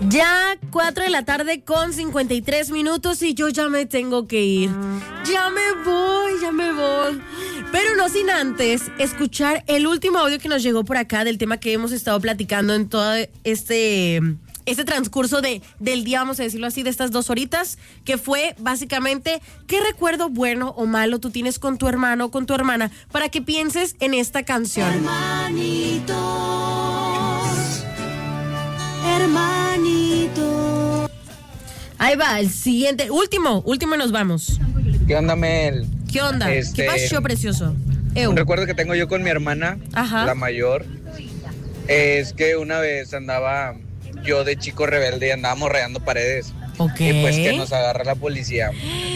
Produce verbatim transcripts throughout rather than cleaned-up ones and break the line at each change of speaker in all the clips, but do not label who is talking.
Ya cuatro de la tarde con cincuenta y tres minutos y yo ya me tengo que ir. Ya me voy, ya me voy. Pero no sin antes escuchar el último audio que nos llegó por acá del tema que hemos estado platicando en todo este, este transcurso de, del día, vamos a decirlo así, de estas dos horitas, que fue básicamente qué recuerdo bueno o malo tú tienes con tu hermano o con tu hermana para que pienses en esta canción.
Hermanitos, hermanito.
Ahí va, el siguiente, último, último y nos vamos.
¿Qué onda, Mel?
¿Qué onda?
Este,
¿Qué pasó, precioso? Eu.
Un recuerdo que tengo yo con mi hermana,
Ajá.
la mayor, es que una vez andaba yo de chico rebelde y andábamos rayando paredes.
Ok.
Y pues que nos agarra la policía.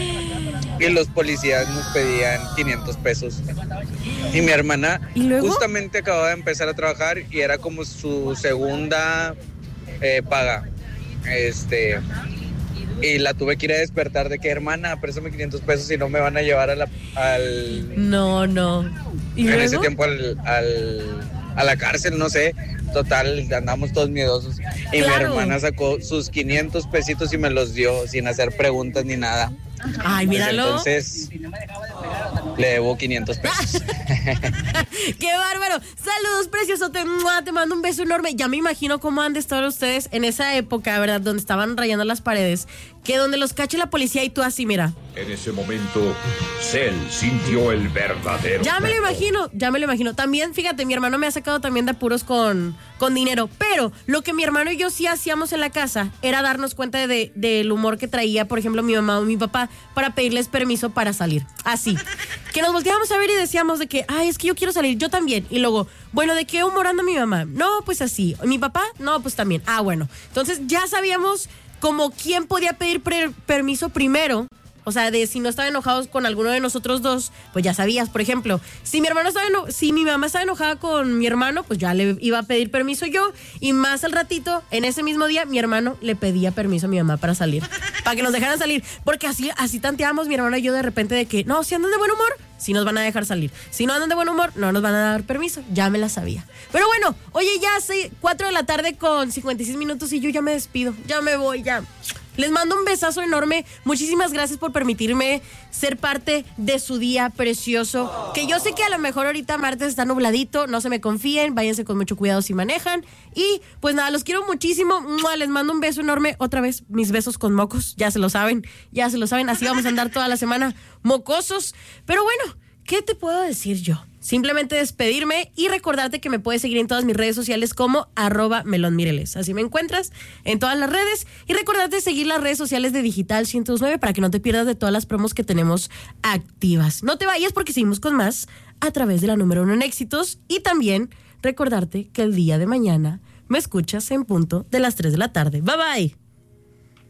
Y los policías nos pedían quinientos pesos. Y mi hermana
¿Y luego?
justamente acababa de empezar a trabajar y era como su segunda eh, paga. Este... Y la tuve que ir a despertar de que, hermana, préstame quinientos pesos y no me van a llevar a la, al...
No, no. ¿Y
en
luego?
ese tiempo al, al, a la cárcel, no sé. Total, andamos todos miedosos. Y
Claro.
mi hermana sacó sus quinientos pesitos y me los dio sin hacer preguntas ni nada.
Ay, míralo.
Entonces, le debo quinientos pesos.
¡Qué bárbaro! Saludos, precioso. Te, ¡mua! Te mando un beso enorme. Ya me imagino cómo han de estar ustedes en esa época, ¿verdad? Donde estaban rayando las paredes. Que donde los cache la policía y tú así, mira.
En ese momento, Cell sintió el verdadero.
Ya me lo
terror.
imagino, ya me lo imagino. También, fíjate, mi hermano me ha sacado también de apuros con, con dinero. Pero lo que mi hermano y yo sí hacíamos en la casa era darnos cuenta de, del humor que traía, por ejemplo, mi mamá o mi papá para pedirles permiso para salir. Así. Que nos volteábamos a ver y decíamos de que, ay, es que yo quiero salir, yo también. Y luego, bueno, ¿de qué humor anda mi mamá? No, pues así. ¿Mi papá? No, pues también. Ah, bueno. Entonces ya sabíamos como quién podía pedir pre- permiso primero. O sea, de si no estaban enojados con alguno de nosotros dos, pues ya sabías. Por ejemplo, si mi hermano estaba eno- si mi mamá estaba enojada con mi hermano, pues ya le iba a pedir permiso yo. Y más al ratito, en ese mismo día, mi hermano le pedía permiso a mi mamá para salir. Para que nos dejaran salir. Porque así, así tanteamos mi hermano y yo de repente de que, no, si andan de buen humor, sí nos van a dejar salir. Si no andan de buen humor, no nos van a dar permiso. Ya me la sabía. Pero bueno, oye, ya seis, cuatro de la tarde con cincuenta y seis minutos y yo ya me despido. Ya me voy, ya. Les mando un besazo enorme. Muchísimas gracias por permitirme ser parte de su día precioso. Que yo sé que a lo mejor ahorita martes está nubladito. No se me confíen. Váyanse con mucho cuidado si manejan. Y pues nada, los quiero muchísimo. ¡Mua! Les mando un beso enorme. Otra vez, mis besos con mocos. Ya se lo saben. Ya se lo saben. Así vamos a andar toda la semana mocosos. Pero bueno, ¿qué te puedo decir yo? Simplemente despedirme y recordarte que me puedes seguir en todas mis redes sociales como arroba melonmireles. Así me encuentras en todas las redes. Y recordarte seguir las redes sociales de Digital ciento dos punto nueve para que no te pierdas de todas las promos que tenemos activas. No te vayas porque seguimos con más a través de la número uno en éxitos. Y también recordarte que el día de mañana me escuchas en punto de las tres de la tarde. Bye bye.